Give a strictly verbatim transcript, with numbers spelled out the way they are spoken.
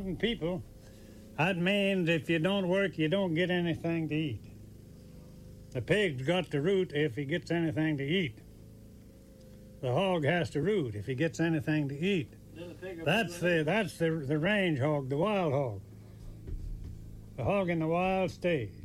mountain people, that means if you don't work, you don't get anything to eat. The pig's got to root if he gets anything to eat. The hog has to root if he gets anything to eat. That's the that's the the range hog, the wild hog. The hog in the wild stays.